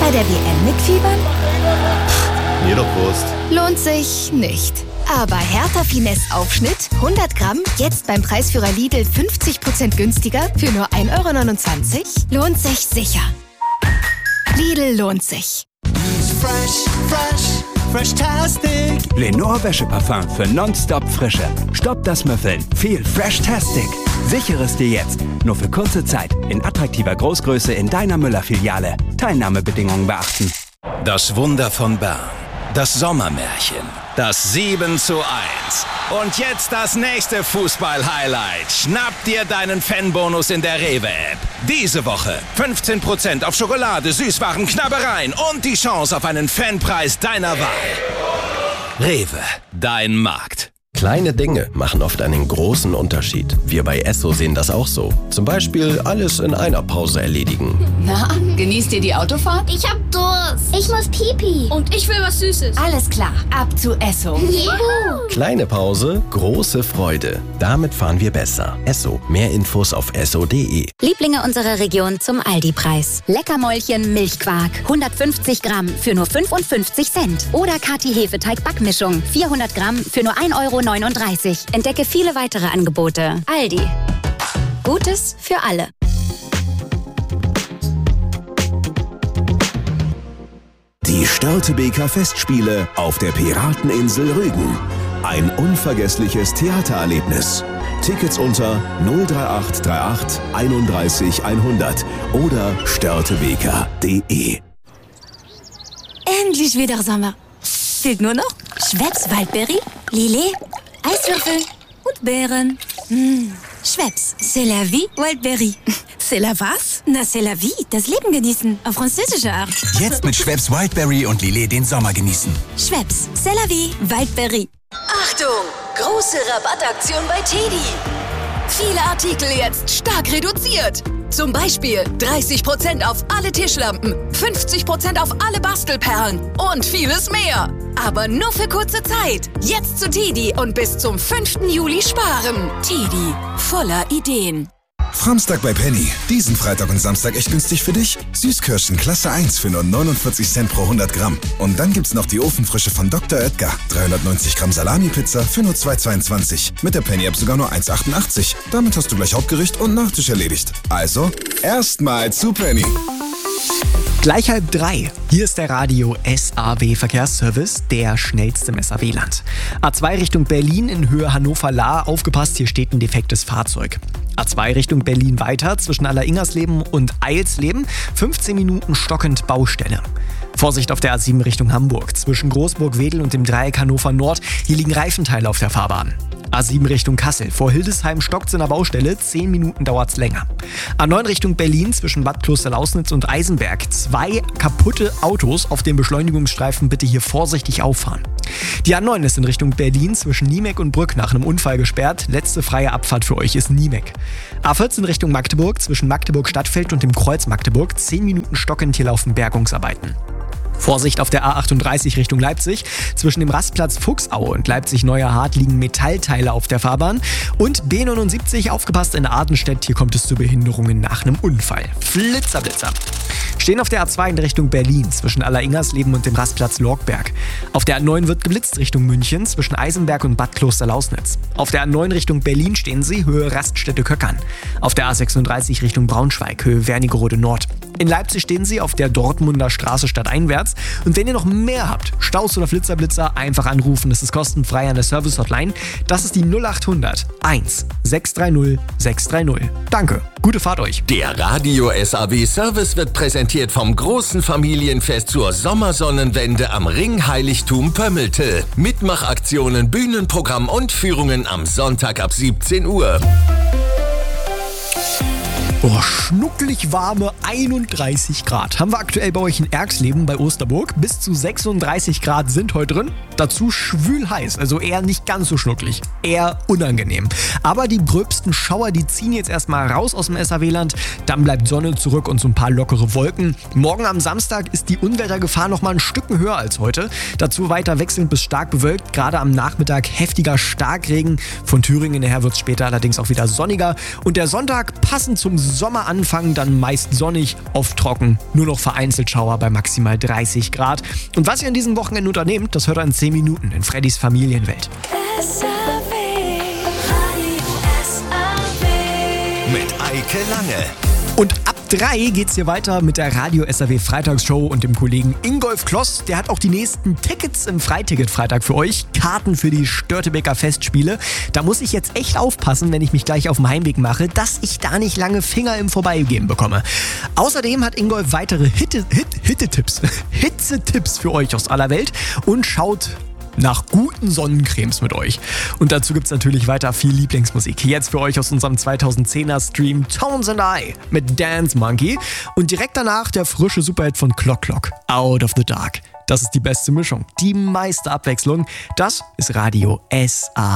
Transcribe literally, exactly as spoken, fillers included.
Bei der W M mitfiebern? Mir doch Wurst. Lohnt sich nicht. Aber Hertha Finesse Aufschnitt hundert Gramm, jetzt beim Preisführer Lidl fünfzig Prozent günstiger für nur ein Euro neunundzwanzig? Lohnt sich sicher. Lidl lohnt sich. Fresh, fresh, fresh-tastic. Lenore Wäscheparfum für nonstop Frische. Stopp das Müffeln. Viel Fresh-tastic. Sichere es dir jetzt. Nur für kurze Zeit. In attraktiver Großgröße in deiner Müller-Filiale. Teilnahmebedingungen beachten. Das Wunder von Bern. Das Sommermärchen. Das sieben zu eins. Und jetzt das nächste Fußball-Highlight. Schnapp dir deinen Fanbonus in der Rewe-App. Diese Woche fünfzehn Prozent auf Schokolade, Süßwaren, Knabbereien und die Chance auf einen Fanpreis deiner Wahl. Rewe, dein Markt. Kleine Dinge machen oft einen großen Unterschied. Wir bei Esso sehen das auch so. Zum Beispiel alles in einer Pause erledigen. Na, genießt ihr die Autofahrt? Ich hab Durst. Ich muss Pipi. Und ich will was Süßes. Alles klar, ab zu Esso. Juhu. Kleine Pause, große Freude. Damit fahren wir besser. Esso. Mehr Infos auf esso punkt de. Lieblinge unserer Region zum Aldi-Preis. Leckermäulchen Milchquark. hundertfünfzig Gramm für nur fünfundfünfzig Cent. Oder Kati Hefeteig-Backmischung. vierhundert Gramm für nur ein Euro neununddreißig. Entdecke viele weitere Angebote. Aldi. Gutes für alle. Die Störtebeker Festspiele auf der Pirateninsel Rügen. Ein unvergessliches Theatererlebnis. Tickets unter null drei acht drei acht einunddreißig hundert oder störtebeker punkt de. Endlich wieder Sommer. Fehlt nur noch Schweppes Waldberry, Lillet, Eiswürfel und Beeren. Mmh. Schweppes, c'est la vie, Waldberry. C'est la was? Na, c'est la vie, das Leben genießen, auf französische Art. Jetzt mit Schweppes Wildberry und Lillet den Sommer genießen. Schweppes, c'est la vie, Waldberry. Achtung! Große Rabattaktion bei Teddy. Viele Artikel jetzt stark reduziert. Zum Beispiel dreißig Prozent auf alle Tischlampen, fünfzig Prozent auf alle Bastelperlen und vieles mehr. Aber nur für kurze Zeit. Jetzt zu Teddy und bis zum fünften Juli sparen. Teddy, voller Ideen. Framstag bei Penny. Diesen Freitag und Samstag echt günstig für dich. Süßkirschen Klasse eins für nur neunundvierzig Cent pro hundert Gramm. Und dann gibt's noch die Ofenfrische von Doktor Oetker. dreihundertneunzig Gramm Salami-Pizza für nur zwei Euro zweiundzwanzig. Mit der Penny-App sogar nur eins Euro achtundachtzig. Damit hast du gleich Hauptgericht und Nachtisch erledigt. Also, erstmal zu Penny. Gleich halb drei. Hier ist der Radio S A W Verkehrsservice, der schnellste im S A W-Land. A zwei Richtung Berlin in Höhe Hannover-Lahr. Aufgepasst, hier steht ein defektes Fahrzeug. A zwei Richtung Berlin weiter zwischen Allersingersleben und Eilsleben. fünfzehn Minuten stockend Baustelle. Vorsicht auf der A sieben Richtung Hamburg. Zwischen Großburg-Wedel und dem Dreieck Hannover Nord. Hier liegen Reifenteile auf der Fahrbahn. A sieben Richtung Kassel. Vor Hildesheim stockt's in der Baustelle. zehn Minuten dauert's länger. A neun Richtung Berlin zwischen Bad Klosterlausnitz und Eisenberg. Zwei kaputte Autos auf dem Beschleunigungsstreifen. Bitte hier vorsichtig auffahren. Die A neun ist in Richtung Berlin zwischen Niemek und Brück nach einem Unfall gesperrt. Letzte freie Abfahrt für euch ist Niemek. A vierzehn Richtung Magdeburg zwischen Magdeburg-Stadtfeld und dem Kreuz Magdeburg. zehn Minuten stockend, hier laufen Bergungsarbeiten. Vorsicht auf der A achtunddreißig Richtung Leipzig. Zwischen dem Rastplatz Fuchsaue und Leipzig-Neuerhardt liegen Metallteile auf der Fahrbahn. Und B neunundsiebzig, aufgepasst in Adenstedt, hier kommt es zu Behinderungen nach einem Unfall. Flitzer, Blitzer. Stehen auf der A zwei in Richtung Berlin zwischen Allersingersleben und dem Rastplatz Lorgberg. Auf der A neun wird geblitzt Richtung München zwischen Eisenberg und Bad Klosterlausnitz. Auf der A neun Richtung Berlin stehen sie, Höhe Raststätte-Köckern. Auf der A sechsunddreißig Richtung Braunschweig, Höhe Wernigerode Nord. In Leipzig stehen sie auf der Dortmunder Straße stadteinwärts. Und wenn ihr noch mehr habt, Staus oder Flitzerblitzer, einfach anrufen. Das ist kostenfrei an der Service-Hotline. Das ist die null acht hundert eins sechs drei null sechs drei null. Danke, gute Fahrt euch. Der Radio S A W Service wird präsentiert vom großen Familienfest zur Sommersonnenwende am Ringheiligtum Pömmelte. Mitmachaktionen, Bühnenprogramm und Führungen am Sonntag ab siebzehn Uhr. Oh, schnucklig warme einunddreißig Grad. Haben wir aktuell bei euch in Erxleben bei Osterburg. Bis zu sechsunddreißig Grad sind heute drin. Dazu schwül heiß, also eher nicht ganz so schnucklig. Eher unangenehm. Aber die gröbsten Schauer, die ziehen jetzt erstmal raus aus dem S A W-Land. Dann bleibt Sonne zurück und so ein paar lockere Wolken. Morgen am Samstag ist die Unwettergefahr nochmal ein Stückchen höher als heute. Dazu weiter wechselnd bis stark bewölkt. Gerade am Nachmittag heftiger Starkregen. Von Thüringen her wird es später allerdings auch wieder sonniger. Und der Sonntag passend zum Sommeranfang dann meist sonnig, oft trocken, nur noch vereinzelt Schauer bei maximal dreißig Grad. Und was ihr an diesem Wochenende unternehmt, das hört ihr in zehn Minuten in Freddys Familienwelt. Mit Eike Lange. Und ab drei geht's hier weiter mit der Radio S A W Freitagsshow und dem Kollegen Ingolf Kloss. Der hat auch die nächsten Tickets im Freiticket-Freitag für euch. Karten für die Störtebeker Festspiele. Da muss ich jetzt echt aufpassen, wenn ich mich gleich auf den Heimweg mache, dass ich da nicht lange Finger im Vorbeigehen bekomme. Außerdem hat Ingolf weitere Hitte, Hit, Hitte-Tipps, Hitze-Tipps für euch aus aller Welt und schaut nach guten Sonnencremes mit euch. Und dazu gibt's natürlich weiter viel Lieblingsmusik. Jetzt für euch aus unserem zweitausendzehner Stream Tones and I mit Dance Monkey und direkt danach der frische Superhit von Clock Clock, Out of the Dark. Das ist die beste Mischung, die meiste Abwechslung. Das ist Radio S A W.